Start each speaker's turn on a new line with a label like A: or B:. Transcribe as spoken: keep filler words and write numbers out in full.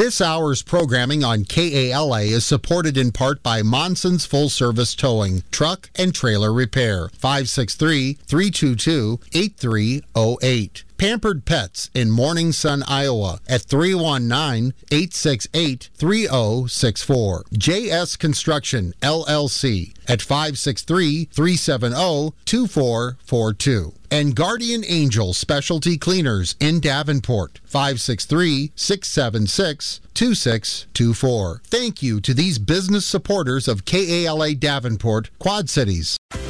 A: This hour's programming on K A L A is supported in part by Monson's Full Service Towing, Truck and Trailer Repair. five six three, three two two, eight three zero eight. Pampered Pets in Morning Sun, Iowa at three one nine, eight six eight, three zero six four. J S Construction, L L C at five six three, three seven zero, two four four two. And Guardian Angel Specialty Cleaners in Davenport, five six three, six seven six, two six two four. Thank you to these business supporters of K A L A Davenport, Quad Cities.